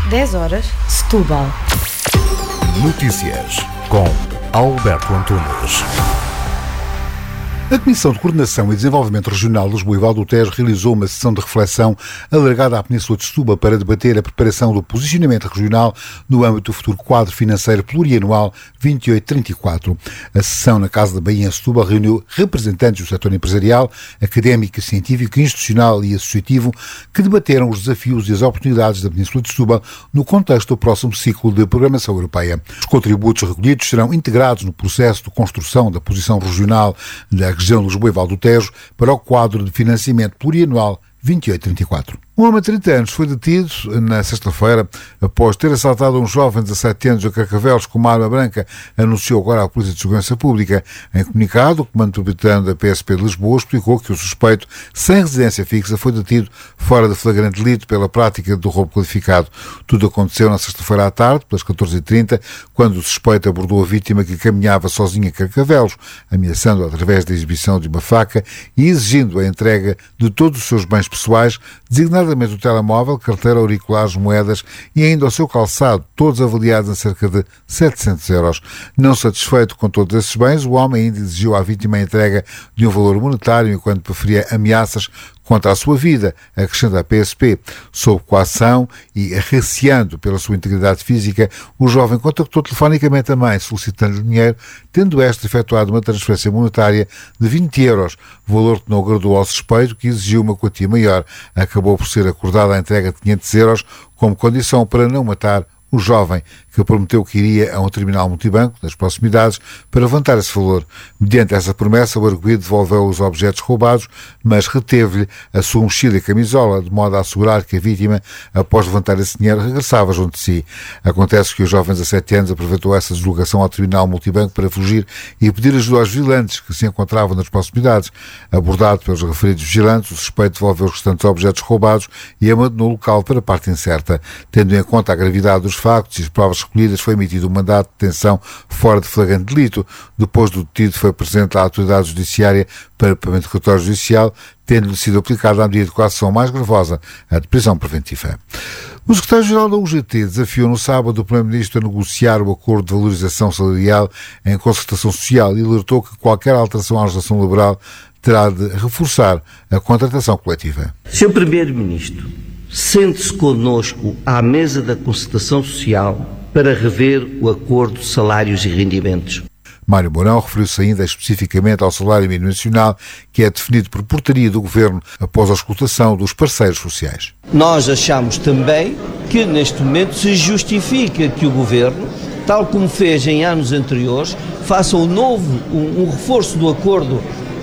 10 horas, Setúbal. Notícias com Alberto Antunes. A Comissão de Coordenação e Desenvolvimento Regional de Lisboa e Val do Tejo realizou uma sessão de reflexão alargada à Península de Setúbal para debater a preparação do posicionamento regional no âmbito do futuro quadro financeiro plurianual 28-34. A sessão na Casa da Baía em Setúbal reuniu representantes do setor empresarial, académico, científico, institucional e associativo que debateram os desafios e as oportunidades da Península de Setúbal no contexto do próximo ciclo de programação europeia. Os contributos recolhidos serão integrados no processo de construção da posição regional da região de Lisboa e Val do Tejo para o quadro de financiamento plurianual 28-34. Um homem de 30 anos foi detido na sexta-feira após ter assaltado um jovem de 17 anos a Carcavelos com uma arma branca, anunciou agora a Polícia de Segurança Pública. Em comunicado, o Comando Metropolitano da PSP de Lisboa explicou que o suspeito, sem residência fixa, foi detido fora de flagrante delito pela prática do roubo qualificado. Tudo aconteceu na sexta-feira à tarde, pelas 14h30, quando o suspeito abordou a vítima que caminhava sozinha a Carcavelos, ameaçando-a através da exibição de uma faca e exigindo a entrega de todos os seus bens pessoais, designadamente o telemóvel, carteira, auriculares, moedas e ainda o seu calçado, todos avaliados em cerca de 700 euros. Não satisfeito com todos esses bens, o homem ainda exigiu à vítima a entrega de um valor monetário enquanto preferia ameaças contra a sua vida, acrescenta a PSP. Sob coação e receando pela sua integridade física, o jovem contactou telefonicamente a mãe, solicitando-lhe dinheiro, tendo esta efetuado uma transferência monetária de 20 euros, valor que não agradou ao suspeito, que exigiu uma quantia maior. Acabou por ser acordada a entrega de 500 euros como condição para não matar o jovem, que prometeu que iria a um terminal multibanco das proximidades para levantar esse valor. Mediante essa promessa, o arguido devolveu os objetos roubados, mas reteve-lhe a sua mochila e camisola, de modo a assegurar que a vítima, após levantar esse dinheiro, regressava junto de si. Acontece que o jovem de 17 anos aproveitou essa deslocação ao terminal multibanco para fugir e pedir ajuda aos vigilantes que se encontravam nas proximidades. Abordado pelos referidos vigilantes, o suspeito devolveu os restantes objetos roubados e abandonou o local para parte incerta. Tendo em conta a gravidade dos factos e as provas recolhidas, foi emitido um mandato de detenção fora de flagrante delito. Depois do detido, foi apresentado à autoridade judiciária para pagamento de relatório judicial, tendo-lhe sido aplicada a medida de coação mais gravosa, a de prisão preventiva. O secretário-geral da UGT desafiou no sábado o Primeiro-Ministro a negociar o acordo de valorização salarial em concertação social e alertou que qualquer alteração à legislação laboral terá de reforçar a contratação coletiva. Sr. Primeiro-Ministro, sente-se connosco à mesa da concertação social para rever o acordo de salários e rendimentos. Mário Mourão referiu-se ainda especificamente ao salário mínimo nacional, que é definido por portaria do Governo após a escutação dos parceiros sociais. Nós achamos também que neste momento se justifica que o Governo, tal como fez em anos anteriores, faça um reforço do acordo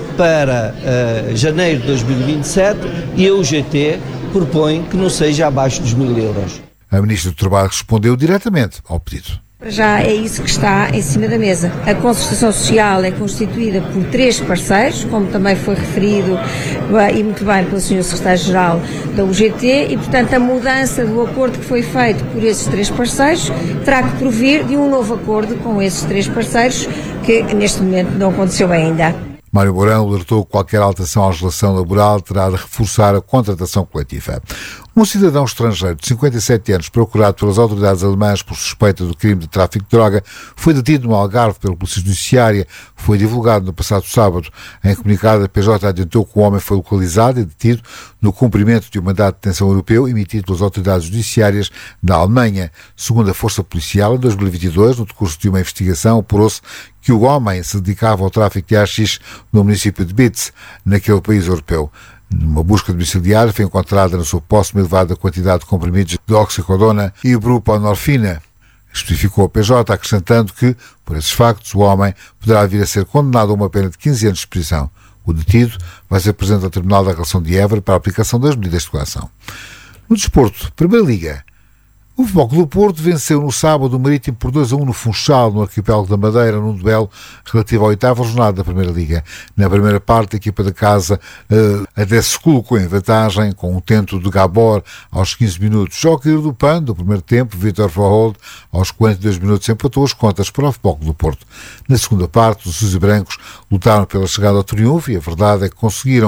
para janeiro de 2027 e a UGT propõe que não seja abaixo dos 1.000 euros. A Ministra do Trabalho respondeu diretamente ao pedido. Já é isso que está em cima da mesa. A concertação social é constituída por 3 parceiros, como também foi referido e muito bem pelo Sr. Secretário-Geral da UGT, e, portanto, a mudança do acordo que foi feito por esses 3 parceiros terá que provir de um novo acordo com esses 3 parceiros, que neste momento não aconteceu ainda. Mário Mourão alertou que qualquer alteração à legislação laboral terá de reforçar a contratação coletiva. Um cidadão estrangeiro de 57 anos, procurado pelas autoridades alemãs por suspeita do crime de tráfico de droga, foi detido no Algarve pela Polícia Judiciária. Foi divulgado no passado sábado. Em comunicado, a PJ adiantou que o homem foi localizado e detido no cumprimento de um mandato de detenção europeu emitido pelas autoridades judiciárias da Alemanha. Segundo a Força Policial, em 2022, no decurso de uma investigação, apurou-se que o homem se dedicava ao tráfico de haxixe no município de Bitz, naquele país europeu. Numa busca domiciliar foi encontrada na sua posse uma elevada quantidade de comprimidos de oxicodona e buprenorfina, especificou a PJ, acrescentando que, por esses factos, o homem poderá vir a ser condenado a uma pena de 15 anos de prisão. O detido vai ser apresentado ao Tribunal da Relação de Évora para a aplicação das medidas de coação. No desporto, Primeira Liga. O Futebol Clube do Porto venceu no sábado o Marítimo por 2-1 no Funchal, no arquipélago da Madeira, num duelo relativo à 8ª jornada da Primeira Liga. Na primeira parte, a equipa da casa até se colocou em vantagem, com um tento de Gabor aos 15 minutos. Já ao cair do pano, do primeiro tempo, Vítor Verholt, aos 42 minutos, empatou as contas para o Futebol Clube do Porto. Na segunda parte, os azul-e-brancos lutaram pela chegada ao triunfo e a verdade é que conseguiram,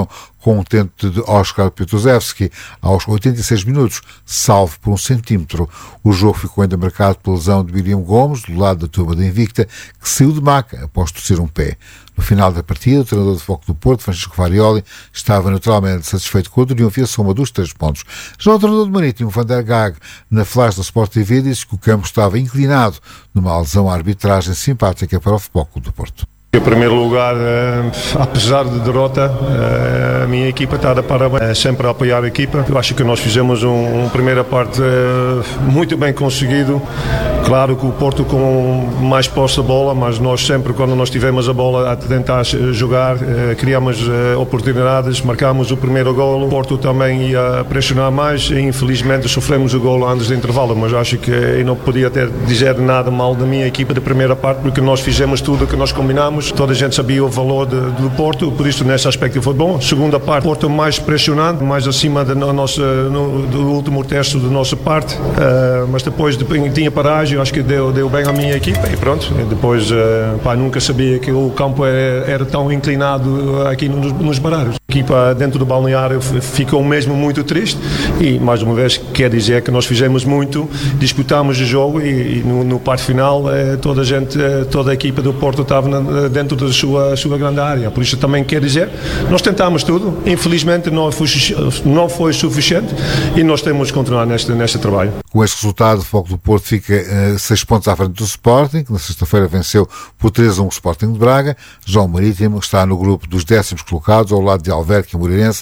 com um tento de Oskar Piatkowski aos 86 minutos, salvo por 1 centímetro. O jogo ficou ainda marcado pela lesão de William Gomes, do lado da turma da Invicta, que saiu de maca após torcer um pé. No final da partida, o treinador de Futebol Clube do Porto, Francisco Farioli, estava naturalmente satisfeito com o triunfo e a soma dos 3 pontos. Já o treinador do Marítimo, Van der Gaag, na flash da Sport TV, disse que o campo estava inclinado numa alusão à arbitragem simpática para o Futebol Clube do Porto. Em primeiro lugar, apesar de derrota, a minha equipa está a parabéns, sempre a apoiar a equipa. Eu acho que nós fizemos uma primeira parte muito bem conseguido. Claro que o Porto com mais posse de bola, mas nós sempre, quando nós tivemos a bola a tentar jogar, criamos oportunidades, marcámos o primeiro golo. O Porto também ia pressionar mais e infelizmente sofremos o golo antes do intervalo, mas acho que eu não podia dizer nada mal da minha equipa da primeira parte, porque nós fizemos tudo o que nós combinamos. Toda a gente sabia o valor do Porto, por isso nesse aspecto foi bom. Segunda parte, Porto mais pressionante, mais acima do último terço da nossa parte, mas depois tinha paragem, acho que deu bem à minha equipa e pronto. E depois nunca sabia que o campo era tão inclinado aqui nos barreiros. A equipa dentro do balneário ficou mesmo muito triste e mais uma vez quer dizer que nós fizemos muito, disputámos o jogo e no parte final toda a equipa do Porto estava dentro da sua grande área, por isso também quer dizer, nós tentámos tudo, infelizmente não foi suficiente e nós temos que continuar neste trabalho. Com este resultado, o Futebol do Porto fica 6 pontos à frente do Sporting, que na sexta-feira venceu por 3-1 o Sporting de Braga. Já o Marítimo está no grupo dos 10º colocados, ao lado de Alverca e Moreirense,